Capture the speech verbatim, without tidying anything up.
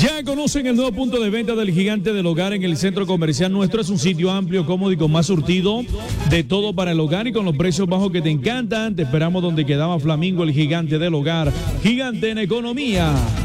Ya conocen el nuevo punto de venta del Gigante del Hogar en el centro comercial nuestro. Es un sitio amplio, cómodo y con más surtido de todo para el hogar y con los precios bajos que te encantan. Te esperamos donde quedaba Flamingo, el Gigante del Hogar. Gigante en economía.